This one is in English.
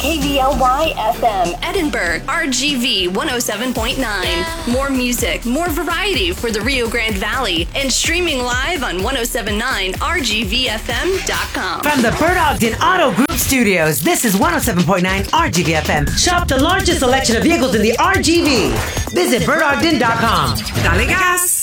KVLY FM, Edinburgh, RGV 107.9. More music, more variety for the Rio Grande Valley, and streaming live on 1079rgvfm.com. From the Bert Ogden Auto Group Studios, this is 107.9 RGV FM. Shop the largest selection of vehicles in the RGV. Visit bertogden.com. Dale gas!